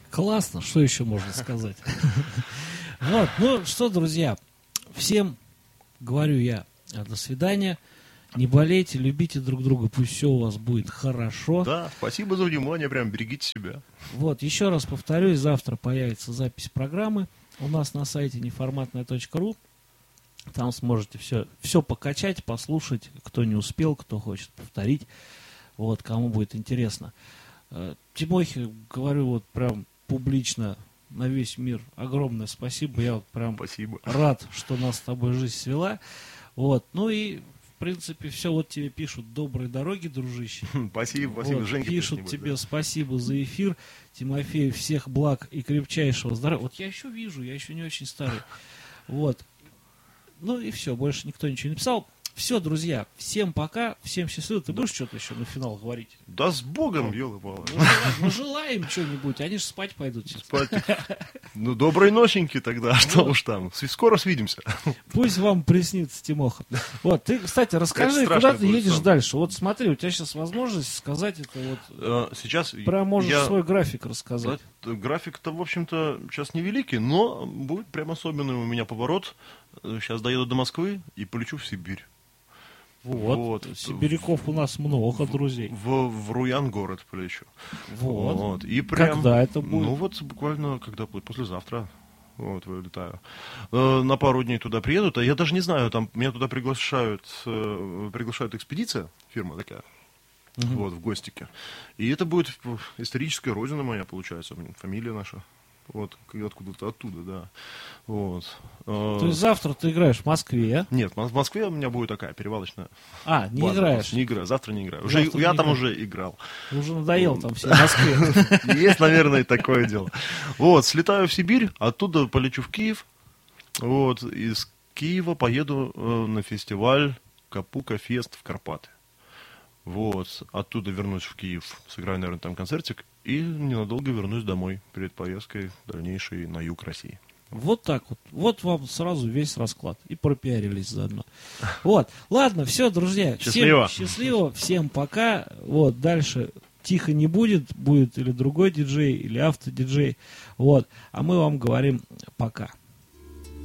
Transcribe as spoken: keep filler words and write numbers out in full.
Классно, что еще можно сказать? Вот, ну что, друзья, всем говорю я, до свидания. Не болейте, любите друг друга, пусть все у вас будет хорошо. Да, спасибо за внимание, прям берегите себя. Вот, еще раз повторюсь, завтра появится запись программы у нас на сайте неформатная точка ру. Там сможете все, все покачать, послушать, кто не успел, кто хочет повторить, вот, кому будет интересно. Тимохе, говорю вот прям публично на весь мир огромное спасибо. Я вот прям спасибо. Рад, что нас с тобой жизнь свела. Вот, ну и в принципе, все вот тебе пишут доброй дороги, дружище. Спасибо, спасибо. Вот, Женька пишут тебе да. спасибо за эфир. Тимофей, всех благ и крепчайшего здоровья. Вот я еще вижу, я еще не очень старый. Вот. Ну и все, больше никто ничего не написал. Все, друзья, всем пока, всем счастливо. Ты будешь что-то еще на финал говорить? Да с Богом, елы-палы. Ну, желаем, ну, желаем что-нибудь, они же спать пойдут. Спать. Ну, доброй ноченьки тогда, что уж там. Скоро свидимся. Пусть вам приснится, Тимоха. Вот, ты, кстати, расскажи, куда ты едешь сам. Дальше. Вот смотри, у тебя сейчас возможность сказать это вот. Сейчас прям можешь я... свой график рассказать. График-то, в общем-то, сейчас невеликий, но будет прям особенный у меня поворот. Сейчас доеду до Москвы и полечу в Сибирь. Вот. вот. Сибиряков у нас много, в, друзей. В, в Руян город полечу. Вот. вот. И прям, когда это будет? Ну вот буквально, когда будет, послезавтра. Вот, вылетаю. Э, на пару дней туда приедут, а я даже не знаю, там меня туда приглашают, э, приглашают экспедиция, фирма такая, угу. вот, в гостике. И это будет историческая родина моя, получается, фамилия наша. Вот, откуда-то оттуда, да. Вот. То есть завтра ты играешь в Москве? Нет, в Москве у меня будет такая перевалочная. А, не база. играешь? Не играю, завтра не играю. Уже, я там играю. уже играл. Уже надоел вот. Там все в Москве. Есть, наверное, и такое дело. Вот, слетаю в Сибирь, оттуда полечу в Киев. Вот, из Киева поеду на фестиваль Капука Фест в Карпаты. Вот, оттуда вернусь в Киев, сыграю, наверное, там концертик, и ненадолго вернусь домой перед поездкой дальнейшей на юг России. Вот так вот. Вот вам сразу весь расклад. И пропиарились заодно. Вот. Ладно, все, друзья. Счастливо. Всем счастливо. Всем пока. Вот, дальше тихо не будет. Будет или другой диджей, или автодиджей. Вот. А мы вам говорим пока.